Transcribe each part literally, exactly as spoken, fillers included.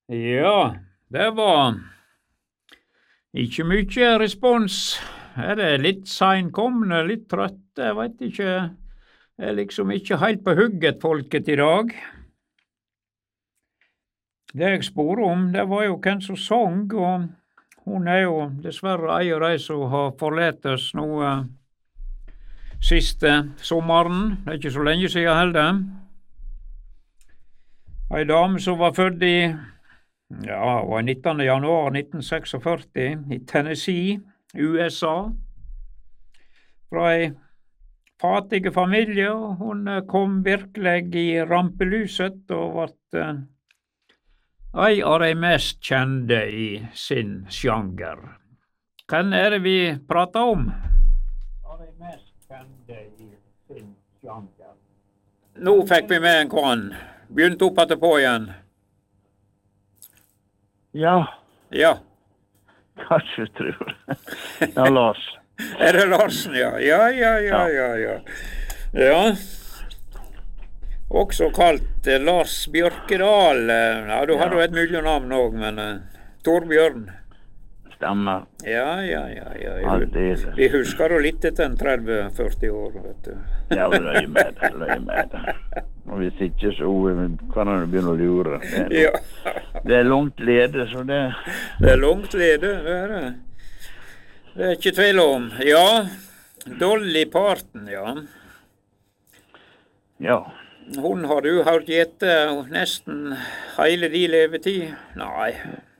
Ja, det var ikke mye respons. Er det litt seinkomne, litt trøtte, jeg vet ikke. Det er liksom ikke helt på hugget folket i dag. Det jeg spor om, det var jo hvem som sang, og hun er jo dessverre ei av de som har forlatt oss nå eh, siste sommeren. Det er ikke så lenge siden heller. Ei dame som var født i Ja, det var nittende januar nitten førtiseks i Tennessee, U S A. Fra ei fattig familie, og hun eh, kom virkelig i rampelyset og ble eh, ei av de mest kjente i sin sjanger. Hvem er det vi prater om? Av de mest kjente i sin sjanger. Nå fikk vi med en kvann. Begynte opp etter på igjen. Ja, Ja, kanskje tror jeg. Ja, Lars. er det Larsen, ja? Ja, ja, ja, ja, ja. Ja. Også kalt eh, Lars Bjørkedal. eh, Ja, du hadde jo et mulig navn òg, men eh, Torbjørn. Stemmer. Ja, ja, ja. ja. Ja, Jeg, det er det. vi husker jo litt etter en tretti førti år, vet du. Ja, løy med det, løy med det. Og hvis ikke, så eh, kan han jo begynne å lure. Det er, Ja, det er langt lede, så det... det er langt lede, det er det. Det er ikke tvil om. Ja, Dolly Parton, ja. Ja. Hun har du hørt gjette nesten hele din levetid? Nei,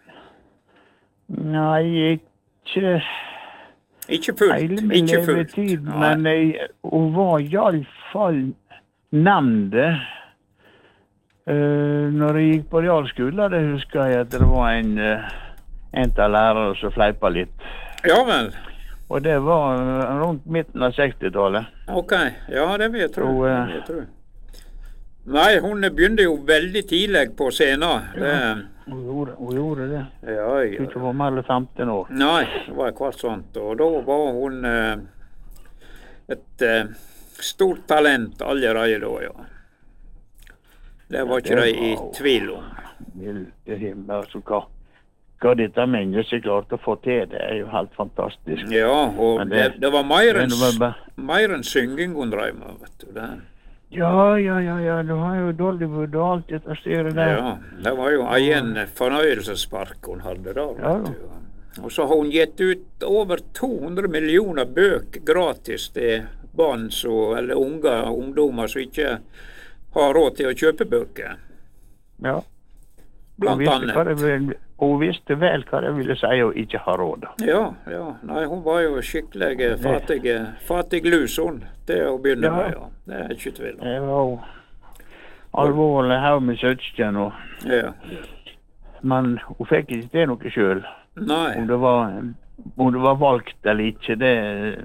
Nei, ikke ikke fullt. hele min Ikke fullt. levetid, Nei. men jeg, hun var i alle fall nevnt det. Uh, når jeg gikk på realskole, det husker jeg at det var en, uh, en av lærere som fleipa litt. Ja vel. Og det var uh, rundt midten av sekstitallet. Ok, ja det vil jeg tro. Og, eh, det vil jeg tro. Nei, hun begynte jo veldig tidlig på scenen. Det, Hun gjorde, hun gjorde det. ja, Jeg ja. tror ikke hun var mer enn femten år. Nei, det var kvart sånt. Og da var hun eh, et eh, stort talent allerede da, ja. Det var ikke de i tvil om. Milde himmel, altså hva, hva dette mennesket klarte å få til, det er jo helt fantastisk. Ja, og Men det, det- det var mer enn Men det var bare- mer enn synging hun drev med, vet du. Det. Ja, ja, ja, ja, du har jo Dollywood og alt dette styret der. Ja, det var jo egen fornøyelsespark hun hadde da, Ja. vet du. Og så har hun gitt ut over to hundre millioner bøker gratis til barn så, eller unge ungdommer som ikke har råd til å kjøpe bøker, Ja. Hun blant visste, hva det annet. ville, hun visste vel hva det ville si å ikke ha råd. Ja, ja. Nei, hun var jo skikkelig eh, fattig, fattig lus, hun, til å begynne Ja. med, ja. Det er ikke tvil om. Det var jo alvorlig haug med søsken, og- Ja. men hun fikk ikke til noe sjøl. Nei. Om det var, om det var valgt eller ikke, det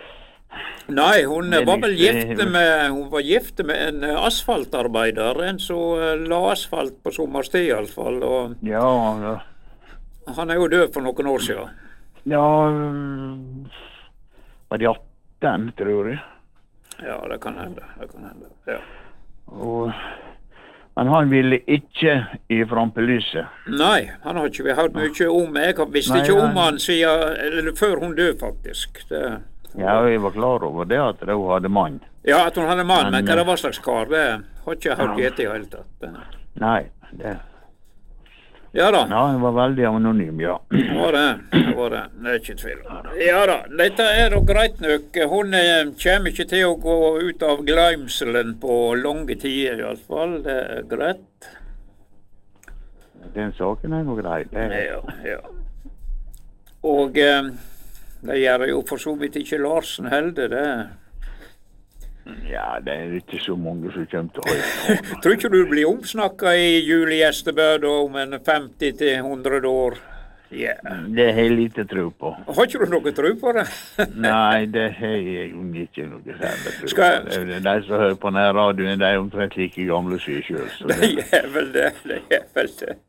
Nei, hun Det er var vel litt, gift eh, med, hun var gift med en eh, asfaltarbeider, en som eh, la asfalt på sommerstid i alle fall, og Ja, ja. han er jo død for noen år siden. Ja, mm, var de atten, tror jeg. Ja, det kan hende, det kan hende, ja. Og, men han ville ikke i rampelyset. Nei, han har ikke vi hørt mye om, jeg har visst Nei, ikke om nei. han siden, eller før hun død faktisk. Det, Ja, jeg var klar over det at hun hadde mann. ja, at hun hadde mann, men Men, hva det var slags kar, det har ikke jeg hørt Ja. gjette i hele tatt. Det- Nei, det, Ja da. ja, han var veldig anonym, ja. Det var det. Det var det. Det er ikke tvil om. Ja da, dette er da greit nok. Hun eh, kommer ikke til å gå ut av glemselen på lange tider i alle fall. Det er greit. Den saken er noe grei. Det, Ja, ja. Og eh, det gjør jo for så vidt ikke Larsen heller, det. ja, det er ikke så mange som kommer til å høre. Tror ikke du blir omsnakka i julegjestebød om en femti til hundre år? Ja. Det har jeg lite tro på. Har ikke du noe tro på det? Nei, det har jeg jo ikke noe særlig tro på. Skal- Det er De som hører på denne radioen, de er omtrent like gamle som jeg sjøl. Det er vel det. Det er vel det.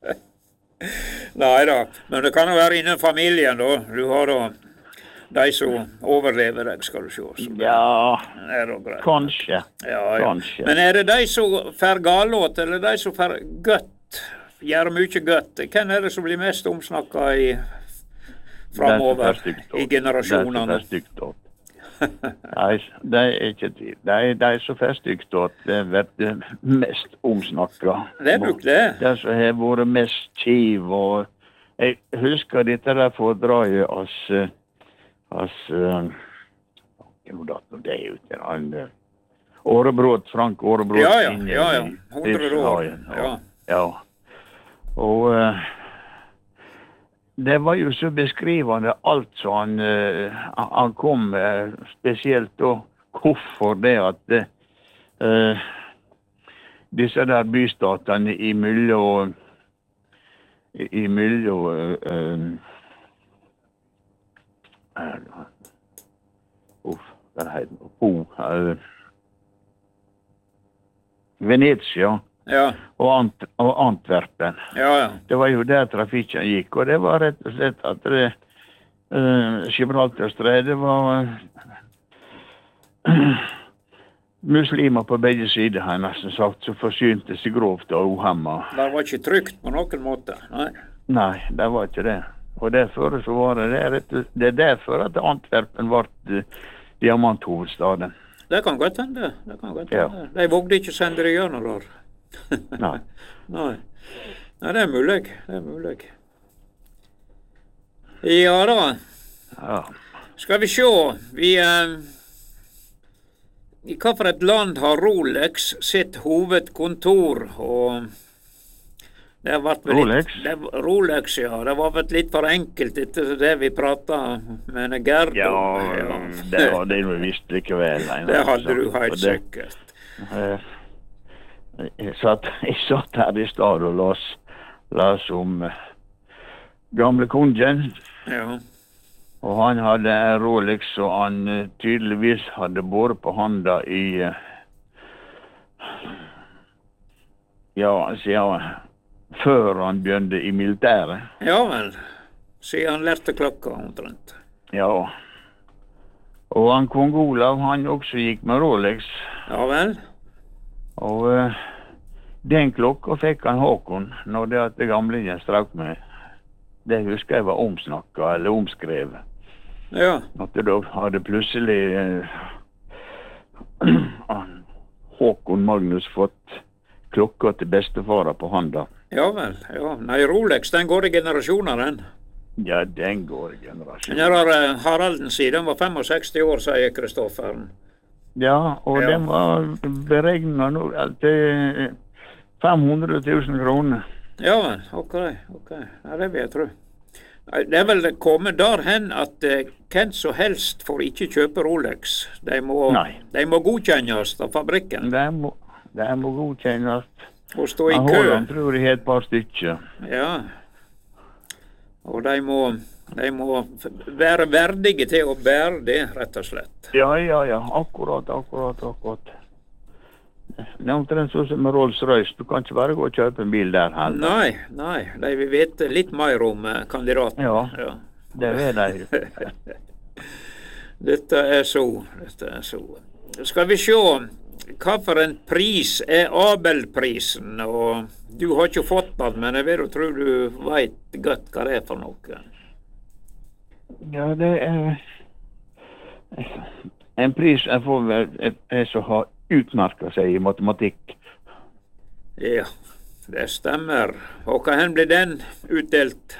Nei da, men det kan jo være innen familien, da. Du har da de som overlever deg, skal du se. Så det Ja, er da greit. kanskje. Ja, ja. Kanskje. Men er det de som får galåt, eller de som får godt gjør mye godt. Hvem er det som blir mest omsnakket i framover i generasjonene? Det er så stygt åt. Nei, det er ikke tvil. Det er, det er så stygt at det blir mest omsnakket. Det er nok det. Det som har vært mest kiv, og jeg husker dette der foredraget oss, oss, jo da, det er jo ikke han, Årebrot, Frank Årebrot. Ja, ja, ja, ja, hundre år, ja. Ja, og uh, det var jo så beskrivende alt som han, uh, han kom med, spesielt da, hvorfor det at uh, disse der bystatene i mellom, i mellom, uh, uh, uff, hva heter det, Ho, uh, Venezia, ja. og, Ant og Antwerpen. Ja, ja. Det var jo der trafikken gikk, og det var rett og slett at det, uh, Gibraltarstrædet var uh, muslimer på begge sider, har jeg nesten sagt, som forsynte seg grovt og uhemmet. Det var ikke trygt på noen måte, nei. Nei, det var ikke det. Og derfor så var det det, rett og, det er derfor at Antwerpen ble uh, diamanthovedstaden. Det kan godt hende, det kan godt hende. Ja. De vågde ikke sende det gjennom der. Nei. Nei. Nei, det er mulig, det er mulig. Ja da. Ja. Skal vi se, vi... Eh, I hva for et land har Rolex sitt hovedkontor, og... Det har vært Rolex? Litt, det, Rolex, ja. Det var vel litt for enkelt etter det vi pratet med Gerdo. Ja, ja, det hadde jeg visst likevel. Det hadde du helt sikkert. Jeg, jeg, satt, jeg satt her i stad og las, las om uh, gamle kongen. Ja. Og han hadde en Rolex, og han uh, tydeligvis hadde båret på handa i... Uh, ja, siden... Før han begynte i militæret. Ja vel, siden han lærte klokka omtrent. Ja, og han kong Olav, han også gikk med Rolex. Ja vel. Og uh, den klokka fikk han Håkon, når det at det gamle igjen strak med. Det husker jeg var omsnakket, eller omskrevet. Ja. At det da hadde plutselig uh, Håkon Magnus fått klokka til bestefara på handa. Ja vel, ja. Nei, Rolex, den går i generasjoner, den. Ja, den går i generasjoner. Den der uh, Haralden sier, den var sekstifem år, sier Kristofferen. Ja, og ja. Den var beregnet nå til fem hundre tusen kroner. Ja vel, ok, ok. Ja, det vil jeg tro. Det er vel kommet der hen at uh, hvem som helst får ikke kjøpe Rolex. De må, de må godkjennes av fabrikken. De må, de må godkjennes. Og stå i kø. Holland tror jeg har et par stykker. Ja. Og de må, de må være verdige til å bære det, rett og slett. Ja, ja, ja. Akkurat, akkurat, akkurat. Det er omtrent sånn som med Rolls-Royce. Du kan ikke bare gå og kjøpe en bil der heller. Nei, nei. De vil vite litt mer om kandidaten. Ja, ja. Det vet de. Dette er så, dette er så. Skal vi se... Hva for en pris er Abelprisen, og du har ikke fått den, men jeg vil og tror du vet godt hva det er for noe. Ja, det er en pris jeg får er som har utmerket seg i matematikk. Ja, det stemmer. Og hva hen blir den utdelt?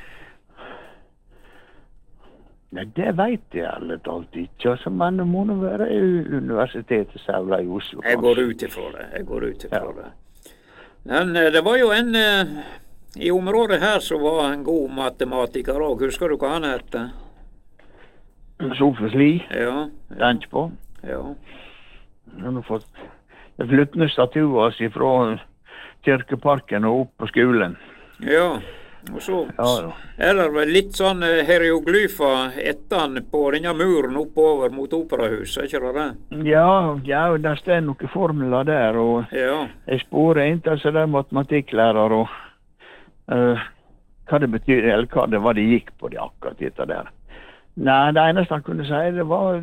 Ja, det vet jeg ærlig talt ikke, altså, men det må nå være universitetet Saula i Oslo. Jeg går ut ifra det, jeg går ut ifra ja. det. Men det var jo en, i området her så var en god matematiker også. Husker du hva han heter? Sofus Lie. Ja. Tenk på. Ja. Han har fått flyttende statuer fra kirkeparken og opp på skolen. Ja. Og så ja, ja. er det vel litt sånn hieroglyfer etter han på denne muren oppover mot operahuset, er ikke det det? Ja, ja, der står noen formler der, og ja. Jeg sporer inn til sånn matematikklærer og uh, hva det betyr, eller hva det var det gikk på det akkurat dette der. Nei, det eneste han kunne si, det var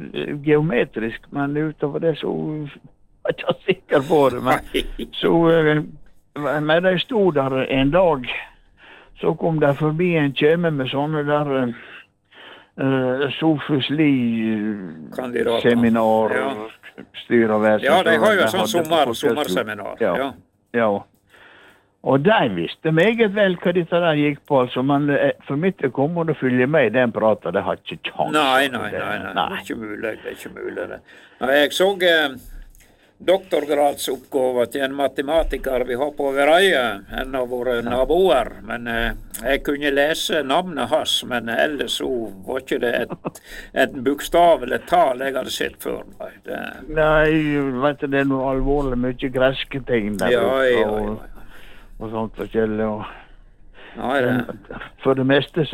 geometrisk, men utover det så var jeg ikke sikker på det, men så... Uh, men de stod der en dag, så kom de forbi en kjeme med sånne der uh, Sofus Lie-seminar, ja. styreverset. Ja, de har jo sånn sommer, sommerseminar, ja. ja. Ja. Og de visste meget vel hva dette der gikk på, altså, men for mitt å komme og følge med i den praten, det har ikke kjans. Nei, nei, nei, nei, det er ikke mulig, det er ikke mulig. Det. Jeg så eh, doktorgradsoppgave til en matematiker vi har på Vereie, en av våre naboer, men eh, jeg kunne lese navnet hans, men ellers så var ikke det et, et bokstav eller tal jeg hadde sett før. Nei, det... nei, vet du, det er noe alvorlig, mye greske ting der. Ja, ja, ja. Og, og sånt forskjellig. Og, Nei, det... For det meste